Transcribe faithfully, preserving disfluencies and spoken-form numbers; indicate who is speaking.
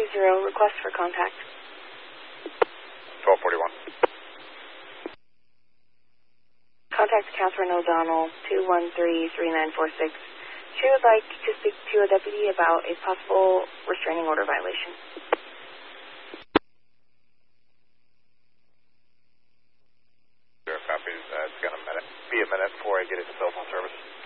Speaker 1: three zero, request for contact.
Speaker 2: twelve forty-one.
Speaker 1: Contact Catherine O'Donnell, two one three, three nine four six. She would like to speak to a deputy about a possible restraining order violation.
Speaker 2: Zero copies. Uh, it's going to be a minute before I get into cell phone service.